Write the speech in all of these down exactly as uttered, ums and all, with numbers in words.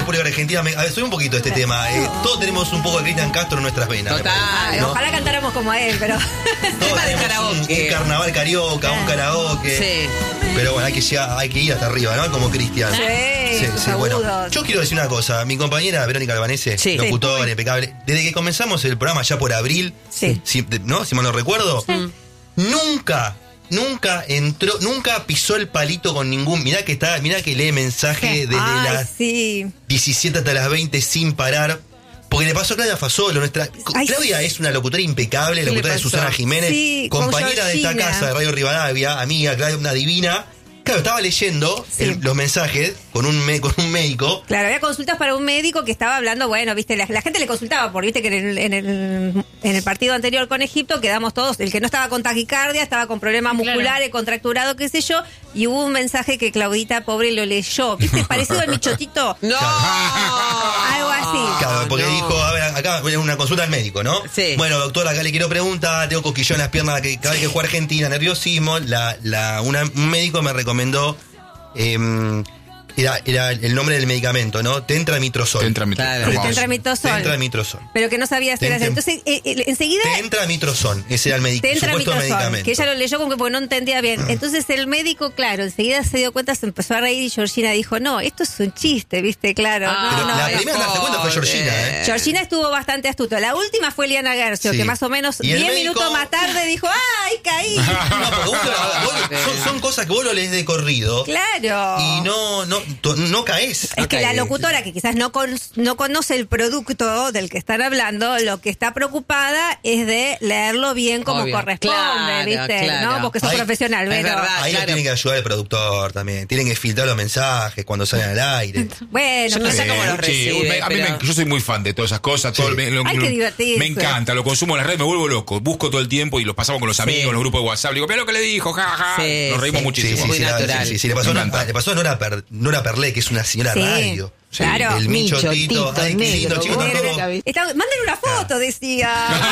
República Argentina. Me, a ver, soy un poquito de este tema. Eh, todos tenemos un poco de Cristian Castro en nuestras venas. Total. Parece, ¿no? Ojalá cantáramos como a él, pero... Todos de tenemos karaoke. un, un carnaval carioca, un karaoke. Sí. Pero bueno, hay que, llegar, hay que ir hasta arriba, ¿no? Como Cristian. Sí, sus bueno. agudos. Yo quiero decir una cosa. Mi compañera Verónica Albanese, Sí. locutora, impecable. Desde que comenzamos el programa ya por abril, Sí. si, ¿no? Si mal no recuerdo, nunca... Nunca entró, nunca pisó el palito con ningún. Mirá que está, mirá que lee mensaje desde Ay, las sí. diecisiete hasta las veinte sin parar. Porque le pasó a Claudia Fasolo, nuestra. Ay, Claudia sí. es una locutora impecable, ¿Qué le locutora de pasó? Susana Jiménez, Sí, con compañera de esta Georgina. casa de Radio Rivadavia, amiga, Claudia, una divina. Claro, estaba leyendo Sí. el- los mensajes con un, me- con un médico. Claro, había consultas para un médico que estaba hablando, bueno, viste, la, la gente le consultaba, porque viste que en el, en, el, en el partido anterior con Egipto quedamos todos, el que no estaba con taquicardia, estaba con problemas Claro. musculares, contracturado, qué sé yo, y hubo un mensaje que Claudita, pobre, lo leyó, viste, parecido al Michotito, ¡No! algo así. Claro, porque no. dijo, a ver, acá es una consulta al médico, ¿no? Sí. Bueno, doctor, acá le quiero preguntar, tengo cosquillón en las piernas que cada vez que juego a Argentina, nerviosismo. La, la, una- un médico me recomendó, eh, era, era el nombre del medicamento, ¿no? Tentramitrozol. Tentramitrozol. Claro. Hermoso. Tentramitrozol. Tentramitrozol. Pero que no sabía hacer Ten- así. Entonces, eh, eh, enseguida... Tentramitrozol, ese era el medic- supuesto Tentramitrozol, medicamento. que ella lo leyó como que porque no entendía bien. Entonces el médico, claro, enseguida se dio cuenta, se empezó a reír y Georgina dijo, no, esto es un chiste, ¿viste? Claro. Ah, Pero no, no, la no. primera en darse cuenta fue Georgina, ¿eh? Georgina estuvo bastante astuta. La última fue Liana Garcio, Sí. que más o menos Y el diez médico- minutos más tarde dijo, ¡ay, caí! No, porque vos lo- vos- son, son cosas que vos lo lees de corrido. Claro. Y no, no, to- no caes. Es No que la caí. locutora, que quizás no, con- no conoce el producto del que están hablando, lo que está preocupada es de leerlo bien como Obvio. corresponde, Claro, ¿viste? claro. ¿No? Porque sos Ahí- profesional, es pero... verdad. Ahí claro. lo tiene que ayudar el productor también. Tienen que filtrar los mensajes cuando salen al aire. Bueno, Yo no pero- sé cómo los Sí, recibe, me- a mí me- pero- yo soy muy fan de todas esas cosas. Todo Sí. el- lo- Hay lo- que divertirse. Me encanta, lo consumo en las redes, me vuelvo loco. Busco todo el tiempo y los pasamos con los amigos, Sí. en los grupos de WhatsApp. Digo, mira lo que le dijo, jajaja. Sí, Nos reímos sí. muchísimo. Sí, sí, Muy sí, la- natural. sí, sí, sí, le pasó, Me a, encanta. le pasó a Nora, Per- Nora Perlé, que es una señora Sí, radio. claro. El Michotito, Michotito. Ay, qué lindo, negro, chicos. gordo. tampoco- Está- manden una foto, decía.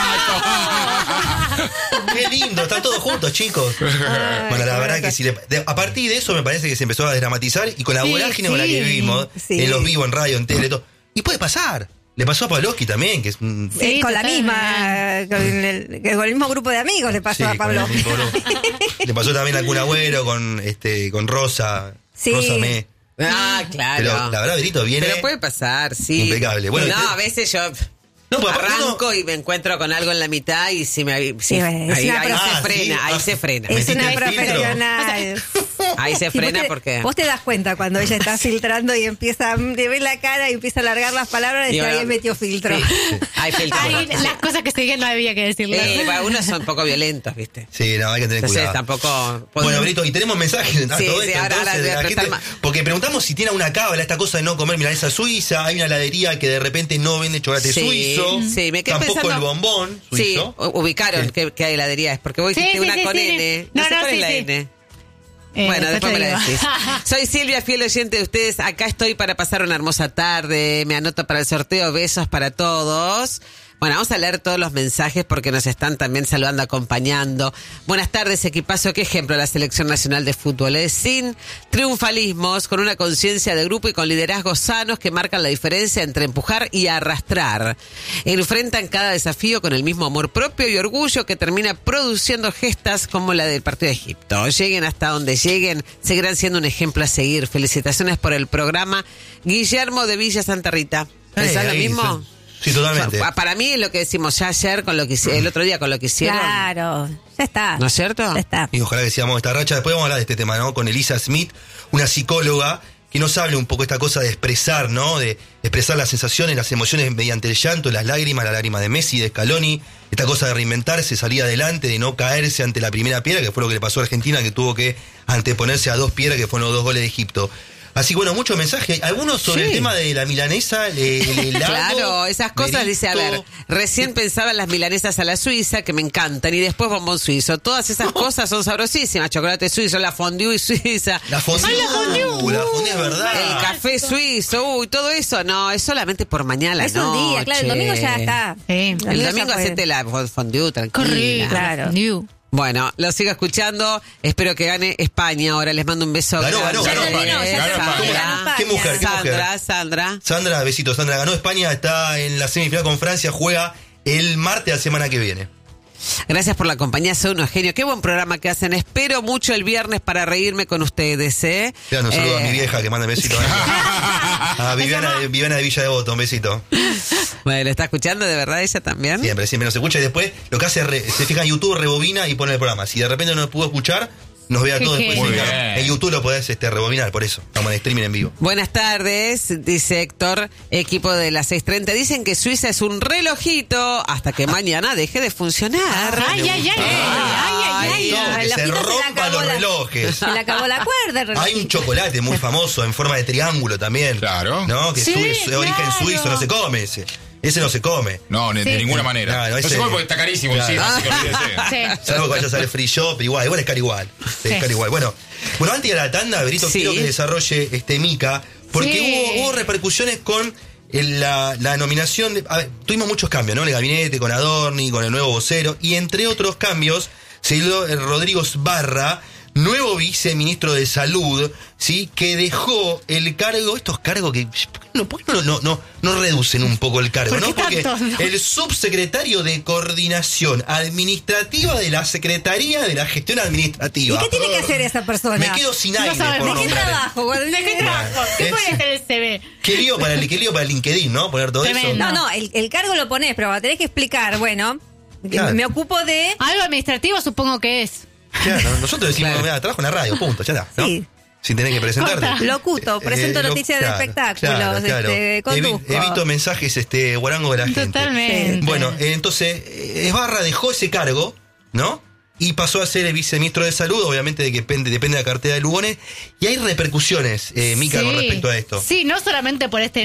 Qué lindo, están todos juntos, chicos. Bueno, la verdad que sí. le- de- a partir de eso me parece que se empezó a desdramatizar y con la Sí, vorágine con la que sí, vivimos, sí. en los vivos, en radio, en tele, todo. Y puede pasar. Le pasó a Pavlovsky también, que es un. Sí, Sí, con la totalmente. misma, con el, con el mismo grupo de amigos le pasó Sí, a Pablo. con el mismo grupo. Le pasó también a Kun Agüero con, este, con Rosa. Sí. Rosa Me. Ah, claro. Pero la verdad, Verito viene. Pero puede pasar, sí. Impecable. Bueno, no, y te- a veces yo No, pues aparte arranco uno- y me encuentro con algo en la mitad y si me si- Sí, es ahí, una ahí profe- se Ah, frena, sí. ahí Ah. se frena. Es Metiste una el filtro. profesional. Ahí se Sí, vos frena te- porque Vos te das cuenta cuando ella está filtrando y empieza, le ve la cara y empieza a alargar las palabras y Y que ahora- ahí metió filtro. Sí. Hay filtro. Ay, las cosas que seguían no había que decirlas. Eh, para unos son un poco violentos, ¿viste? Sí, no, hay que tener Entonces cuidado. tampoco... Bueno, Brito, y tenemos mensajes ah, Sí, todo sí, esto, ahora- ahora entonces, voy de a la prestar gente, más. porque preguntamos si tiene una cábala esta cosa de no comer milanesa suiza, hay una heladería que de repente no vende chocolate Sí, suizo, sí, me quedé tampoco pensando- el bombón Sí, suizo. u- ubicaron Sí. qué, qué heladería es, porque vos Sí, hiciste sí, una sí, con sí. N. No, sé no, cuál sí, es la sí. N. Eh, Bueno, después me te la digo. decís. Soy Silvia, fiel oyente de ustedes. Acá estoy para pasar una hermosa tarde. Me anoto para el sorteo. Besos para todos. Bueno, vamos a leer todos los mensajes porque nos están también saludando, acompañando. Buenas tardes, equipazo. Qué ejemplo la Selección Nacional de Fútbol. Es sin triunfalismos, con una conciencia de grupo y con liderazgos sanos que marcan la diferencia entre empujar y arrastrar. Enfrentan cada desafío con el mismo amor propio y orgullo que termina produciendo gestas como la del partido de Egipto. Lleguen hasta donde lleguen, seguirán siendo un ejemplo a seguir. Felicitaciones por el programa. Guillermo de Villa Santa Rita. ¿Pensás Eh, lo ahí, mismo? Sí, totalmente. Pa- Para mí es lo que decimos ya ayer, con lo que hice- el otro día con lo que hicieron. Claro, ya está. ¿No es cierto? Ya está. Y ojalá que sigamos esta racha. Después vamos a hablar de este tema, ¿no? Con Elisa Smith, una psicóloga que nos hable un poco esta cosa de expresar, ¿no? De expresar las sensaciones, las emociones mediante el llanto, las lágrimas, la lágrima de Messi, de Scaloni, esta cosa de reinventarse, salir adelante, de no caerse ante la primera piedra, que fue lo que le pasó a Argentina, que tuvo que anteponerse a dos piedras, que fueron los dos goles de Egipto. Así que bueno, muchos mensajes, algunos sobre Sí. el tema de la milanesa, el, el helado. Claro, esas cosas, dice, a ver, Berito. recién pensaba en las milanesas a la suiza, que me encantan, y después bombón suizo. Todas esas cosas son sabrosísimas. Chocolate suizo, la fondue suiza, La fondue. Ay, la fondue. Uh, la fondue es verdad. el café suizo, uy, todo eso. No, es solamente por mañana a la Es un día, claro, el domingo ya está. Sí. El ya domingo fue. hacete la fondue tranquila. Correcto. Claro. New. Bueno, lo sigo escuchando. Espero que gane España. Ahora les mando un beso. Ganó, grande. ganó, ganó España, Eh, ganó España. Sandra. ¿Qué mujer, qué mujer? Sandra, Sandra. Sandra, besito, Sandra ganó España, está en la semifinal con Francia, juega el martes de la semana que viene. Gracias por la compañía, son unos genios. Qué buen programa que hacen. Espero mucho el viernes para reírme con ustedes, ¿eh? Ya, un saludo Eh, a mi vieja que manda un besito. A Viviana, de- Viviana de Villa Devoto, un besito. Bueno, ¿está escuchando de verdad ella también? Siempre, siempre nos escucha y después lo que hace, re- se fija en YouTube, rebobina y pone el programa. Si de repente no nos pudo escuchar, nos ve a Qué todos después. genio. en- Muy bien. En YouTube lo podés este, rebobinar, por eso. Estamos en streaming en vivo. Buenas tardes, dice Héctor, equipo de las seis treinta. Dicen que Suiza es un relojito hasta que mañana deje de funcionar. Ay, ay, ay, ay, ay, ay, No, ay. que se relojito se le rompan acabó los la- relojes. Se le acabó la cuerda. el Hay relojito. un chocolate muy famoso en forma de triángulo también. Claro. ¿No? Que Sí, su- es de origen claro. suizo, no se come ese. Ese no se come. No, ni- de Sí. ninguna manera. Claro, no ese- se come porque está carísimo Claro. encima, así que olvídese. Sí. Salvo que vayas al free shop, igual, igual es caro igual. Es caro igual. Bueno, bueno, antes de la tanda, Berito, Sí. quiero que desarrolle este Mica, porque Sí. hubo, hubo repercusiones con el- la, la nominación de. A ver, tuvimos muchos cambios, ¿no? El gabinete, con Adorni, con el nuevo vocero, y entre otros cambios, se dio el Rodrigo Barra, nuevo viceministro de Salud, ¿sí? Que dejó el cargo, estos cargos que. ¿Por qué no, por qué no, no, no, no reducen un poco el cargo, ¿Por no? qué Porque tanto? el subsecretario de Coordinación Administrativa de la Secretaría de la Gestión ¿Y Administrativa. qué tiene que hacer esa persona? Me quedo sin No aire sabemos. por ¿De qué nombrar. trabajo? Bueno, ¿De qué trabajo? ¿Qué Es- puede ser el C V? Qué lío para el, qué lío para el LinkedIn, ¿no? Poner todo Tremendo. eso. No, no, el, el cargo lo ponés, pero tenés que explicar, bueno, Claro. me ocupo de... Algo administrativo supongo que es. Claro, nosotros decimos, Claro. mira, trabajo en la radio, punto, ya está, ¿no? Sí. Sin tener que presentarte. Corta. Locuto, presento Eh, lo- noticias claro, de espectáculos, claro, claro. este, conduzco. Evi- evito mensajes este, guarangos de la gente. Totalmente. Bueno, eh, entonces, eh, Esbarra dejó ese cargo, ¿no? Y pasó a ser el viceministro de Salud, obviamente de que depende, depende de la cartera de Lugones. Y hay repercusiones, eh, Mica, con Sí. respecto a esto. Sí, no solamente por este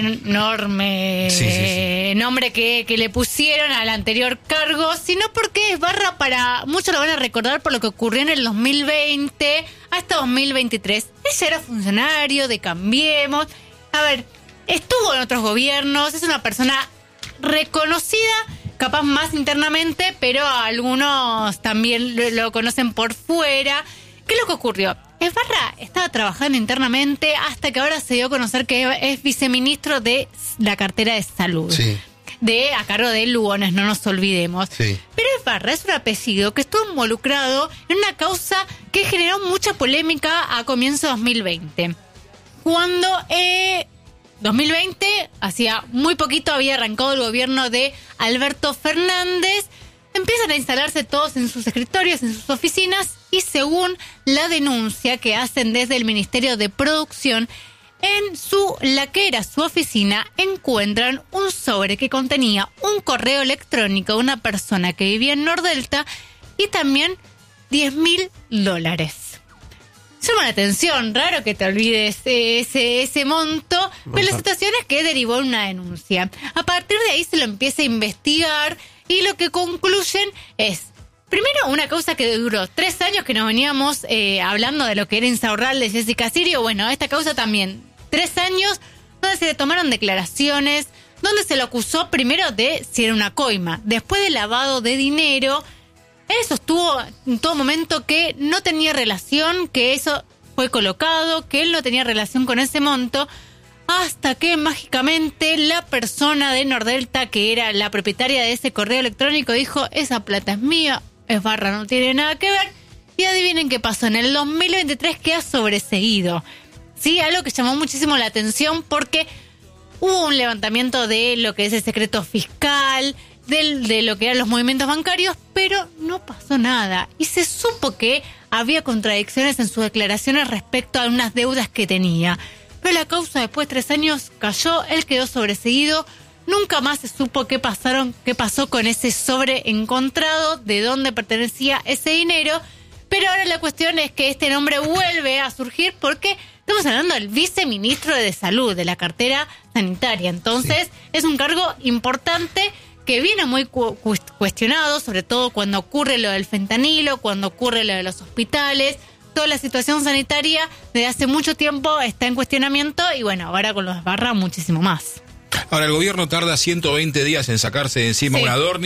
enorme Sí, sí, sí. eh, nombre que, que le pusieron al anterior cargo, sino porque Esbarra, para muchos lo van a recordar por lo que ocurrió en el dos mil veinte hasta dos mil veintitrés. Ella era funcionario de Cambiemos. A ver, estuvo en otros gobiernos, es una persona reconocida, capaz más internamente, pero algunos también lo, lo conocen por fuera. ¿Qué es lo que ocurrió? Esbarra estaba trabajando internamente hasta que ahora se dio a conocer que es viceministro de la cartera de salud. Sí. De, a cargo de Lugones, no nos olvidemos. Sí. Pero Esbarra es un apellido que estuvo involucrado en una causa que generó mucha polémica a comienzo de dos mil veinte. Cuando eh, dos mil veinte, hacía muy poquito, había arrancado el gobierno de Alberto Fernández, empiezan a instalarse todos en sus escritorios, en sus oficinas, y según la denuncia que hacen desde el Ministerio de Producción, en su, la que era su oficina, encuentran un sobre que contenía un correo electrónico de una persona que vivía en Nordelta y también diez mil dólares. Llama la atención, raro que te olvides eh, ese, ese monto, pero la situación es que derivó en una denuncia. A partir de ahí se lo empieza a investigar y lo que concluyen es, primero, una causa que duró tres años que nos veníamos eh, hablando de lo que era Insaurralde, Jessica Sirio. Bueno, esta causa también, tres años donde se le tomaron declaraciones, donde se lo acusó primero de si era una coima, después de lavado de dinero. Él sostuvo en todo momento que no tenía relación, que eso fue colocado, que él no tenía relación con ese monto, hasta que mágicamente la persona de Nordelta, que era la propietaria de ese correo electrónico, dijo, esa plata es mía, Esbarra no tiene nada que ver. Y adivinen qué pasó, en el dos mil veintitrés queda sobreseído. Sí, algo que llamó muchísimo la atención porque hubo un levantamiento de lo que es el secreto fiscal, del- de lo que eran los movimientos bancarios, pero no pasó nada. Y se supo que había contradicciones en sus declaraciones respecto a unas deudas que tenía. Pero la causa después de tres años cayó, él quedó sobreseído, nunca más se supo qué pasaron, qué pasó con ese sobre encontrado, de dónde pertenecía ese dinero. Pero ahora la cuestión es que este nombre vuelve a surgir porque estamos hablando del viceministro de Salud, de la cartera sanitaria. Entonces, es un cargo importante que viene muy cu- cu- cuestionado, sobre todo cuando ocurre lo del fentanilo, cuando ocurre lo de los hospitales. Toda la situación sanitaria desde hace mucho tiempo está en cuestionamiento y bueno, ahora con los Esbarra muchísimo más. Ahora, el gobierno tarda ciento veinte días en sacarse de encima Sí. una Adorni,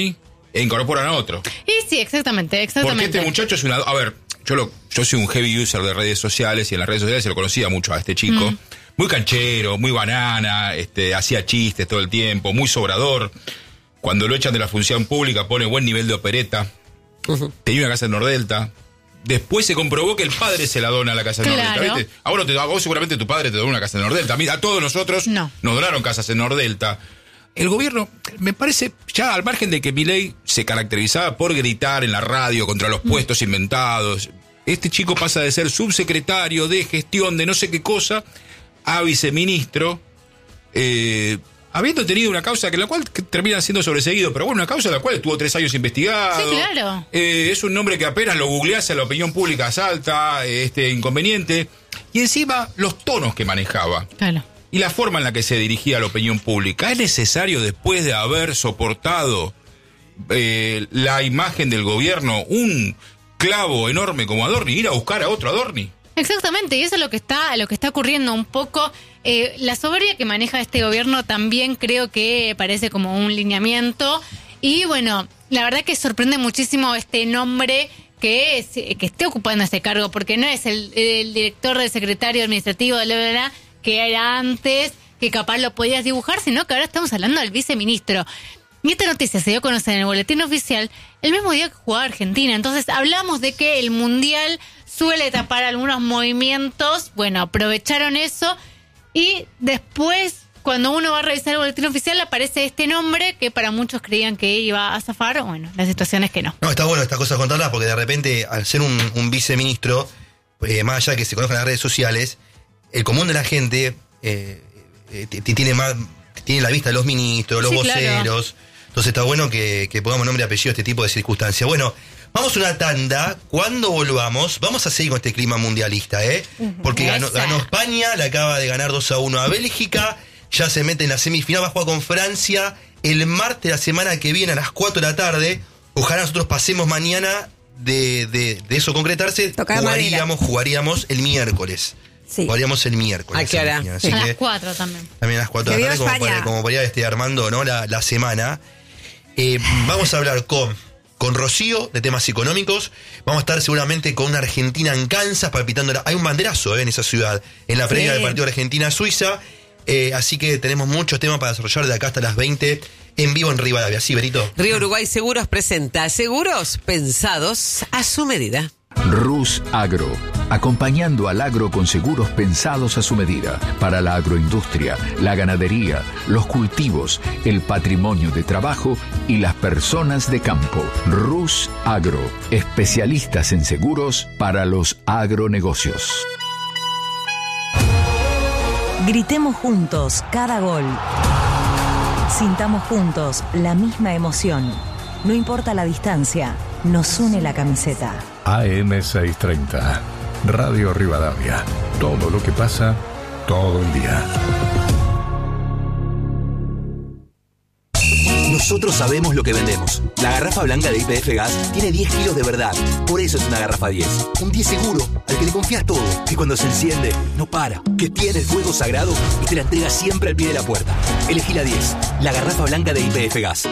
e incorporan a otro. Y sí, exactamente, exactamente. Porque este muchacho es una... A ver, yo lo, yo soy un heavy user de redes sociales y en las redes sociales se lo conocía mucho a este chico. Mm. Muy canchero, muy banana, este, hacía chistes todo el tiempo, muy sobrador. Cuando lo echan de la función pública pone buen nivel de opereta. Uh-huh. Tenía una casa en Nordelta. Después se comprobó que el padre se la dona a la casa de claro. Nordelta. ¿Viste? A vos, no te, a vos seguramente tu padre te donó una casa en Nordelta. A, mí, a todos nosotros no. nos donaron casas en Nordelta. El gobierno, me parece, ya al margen de que Milei se caracterizaba por gritar en la radio contra los puestos mm. inventados, este chico pasa de ser subsecretario de gestión de no sé qué cosa a viceministro, eh, habiendo tenido una causa que la cual que termina siendo sobreseguido, pero bueno, una causa de la cual estuvo tres años investigado. Sí, claro. Eh, es un nombre que apenas lo googleás a la opinión pública salta, este inconveniente. Y encima, los tonos que manejaba. Claro. Y la forma en la que se dirigía a la opinión pública. ¿Es necesario, después de haber soportado eh, la imagen del gobierno, un clavo enorme como Adorni, ir a buscar a otro Adorni? Exactamente, y eso es lo que está, lo que está ocurriendo un poco. Eh, la soberbia que maneja este gobierno también creo que parece como un lineamiento. Y bueno, la verdad que sorprende muchísimo este nombre que, es, que esté ocupando este cargo, porque no es el, el director del secretario administrativo de la verdad que era antes, que capaz lo podías dibujar, sino que ahora estamos hablando del viceministro. Y esta noticia se dio a conocer en el boletín oficial el mismo día que jugaba Argentina. Entonces hablamos de que el Mundial suele tapar algunos movimientos. Bueno, aprovecharon eso y después, cuando uno va a revisar el boletín oficial, aparece este nombre que para muchos creían que iba a zafar. Bueno, la situación es que no. No, está bueno estas cosas contarlas porque de repente, al ser un, un viceministro, eh, más allá de que se conozcan las redes sociales, el común de la gente eh, eh, tiene más tiene la vista de los ministros, los sí, voceros. Claro. Entonces está bueno que, que pongamos nombre y apellido a este tipo de circunstancias. Bueno, vamos a una tanda. Cuando volvamos, vamos a seguir con este clima mundialista, ¿eh? Porque ganó, ganó España, le acaba de ganar dos a uno a Bélgica, ya se mete en la semifinal, va a jugar con Francia el martes de la semana que viene a las cuatro de la tarde. Ojalá nosotros pasemos mañana de, de, de eso concretarse. Tocar jugaríamos, madera. jugaríamos el miércoles. Sí. Jugaríamos el miércoles. ¿A qué hora? Así a que, las cuatro también. También a las cuatro de la tarde, como, podría, como podría estar armando, ¿no? la, la semana. Eh, vamos a hablar con, con Rocío de temas económicos. Vamos a estar seguramente con una Argentina en Kansas palpitando. Hay un banderazo eh, en esa ciudad, en la previa sí. del partido Argentina-Suiza. Eh, así que tenemos muchos temas para desarrollar de acá hasta las veinte en vivo en Rivadavia. ¿Sí, Berito? Río Uruguay Seguros presenta seguros pensados a su medida. Rus Agro, acompañando al agro con seguros pensados a su medida, para la agroindustria, la ganadería, los cultivos, el patrimonio de trabajo y las personas de campo. Rus Agro, especialistas en seguros para los agronegocios. Gritemos juntos cada gol. Sintamos juntos la misma emoción. No importa la distancia, nos une la camiseta. A M seiscientos treinta, Radio Rivadavia. Todo lo que pasa, todo el día. Nosotros sabemos lo que vendemos. La garrafa blanca de Y P F Gas tiene diez kilos de verdad. Por eso es una garrafa diez. Un diez seguro, al que le confías todo. Que cuando se enciende, no para. Que tiene el fuego sagrado y te la entrega siempre al pie de la puerta. Elegí la diez, la garrafa blanca de Y P F Gas.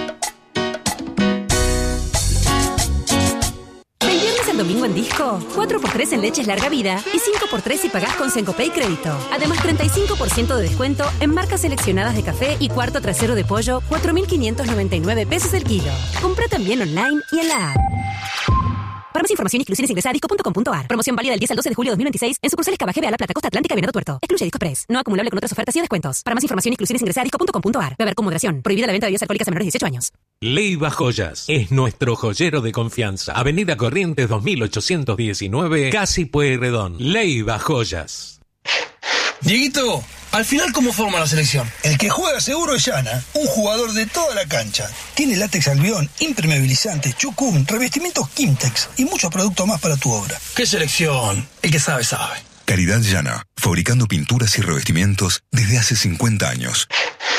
Domingo en Disco, cuatro por tres en leches larga vida y cinco por tres si pagás con Sencopay Crédito. Además, treinta y cinco por ciento de descuento en marcas seleccionadas de café y cuarto trasero de pollo, cuatro mil quinientos noventa y nueve pesos el kilo. Compra también online y en la app. Para más información y exclusiones ingresa a disco punto com punto a r. Promoción válida del diez al doce de julio de dos mil veintiséis en sucursales Cava G B A La Plata, Costa Atlántica, Venado Tuerto. Excluye Disco Press. No acumulable con otras ofertas y descuentos. Para más información y exclusiones ingresa a disco punto com punto a r. Beber con moderación. Prohibida la venta de bebidas alcohólicas a menores de dieciocho años. Leiva Joyas es nuestro joyero de confianza. Avenida Corrientes dos mil ochocientos diecinueve, Casi Pueyrredón. Leiva Joyas. Dieguito, al final, ¿cómo forma la selección? El que juega seguro es Yana, un jugador de toda la cancha. Tiene látex albión, impermeabilizante, chucún, revestimientos Kimtex y muchos productos más para tu obra. ¿Qué selección? El que sabe, sabe. Caridad Yana, fabricando pinturas y revestimientos desde hace cincuenta años.